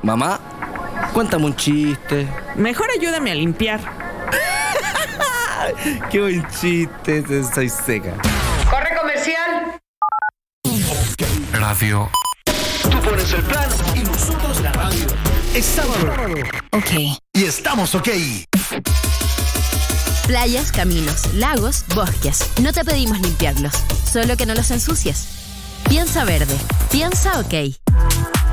Mamá, cuéntame un chiste. Mejor ayúdame a limpiar. Qué buen chiste, soy seca. ¡Corre comercial! Radio. Tú pones el plan y nosotros la radio. Es sábado. Ok. Y estamos ok. Playas, caminos, lagos, bosques. No te pedimos limpiarlos, solo que no los ensucies. Piensa verde. Piensa ok.